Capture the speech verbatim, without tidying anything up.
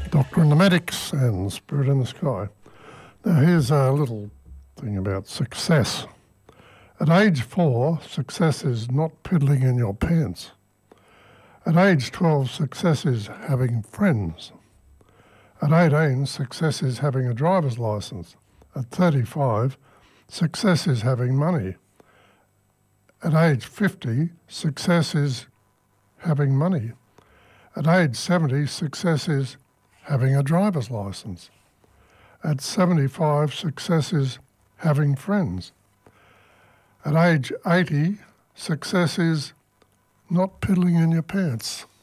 Doctor and the Medics and Spirit in the Sky. Now here's a little thing about success. At age four, success is not piddling in your pants. At age twelve, success is having friends. At eighteen, success is having a driver's license. At thirty-five, success is having money. At age fifty, success is having money. At age seventy, success is having a driver's license. At seventy-five, success is having friends. At age eighty, success is not piddling in your pants.